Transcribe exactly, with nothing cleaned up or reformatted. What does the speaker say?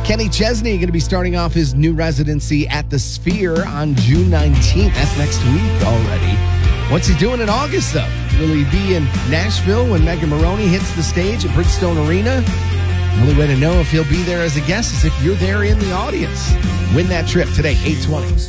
Kenny Chesney going to be starting off his new residency at the Sphere on June nineteenth. That's next week already. What's he doing in August, though? Will he be in Nashville when Megan Maroney hits the stage at Bridgestone Arena? The only way to know if he'll be there as a guest is if you're there in the audience. Win that trip today, eight twenty.